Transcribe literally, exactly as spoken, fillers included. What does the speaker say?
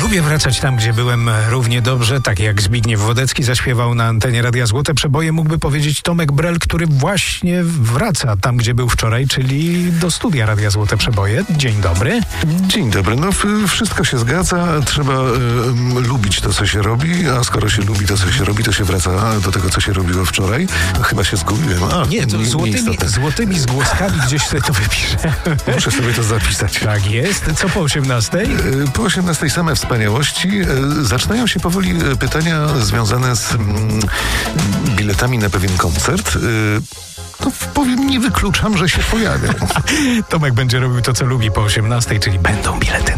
Lubię wracać tam, gdzie byłem równie dobrze, tak jak Zbigniew Wodecki zaśpiewał na antenie Radia Złote Przeboje, mógłby powiedzieć Tomek Brel, który właśnie wraca tam, gdzie był wczoraj, czyli do studia Radia Złote Przeboje. Dzień dobry. Dzień dobry. No wszystko się zgadza. Trzeba y, lubić to, co się robi, a skoro się lubi to, co się robi, to się wraca do tego, co się robiło wczoraj. Chyba się zgubiłem. A, nie, to nie, złotymi, złotymi zgłoskami gdzieś sobie to wypiszę. Muszę sobie to zapisać. Tak jest. Co po osiemnastej? Y, po osiemnastej same wspaniałości. Y, zaczynają się powoli pytania związane z mm, biletami na pewien koncert. Y, No powiem, nie wykluczam, że się pojawią. Tomek będzie robił to, co lubi po osiemnastej, czyli będą bilety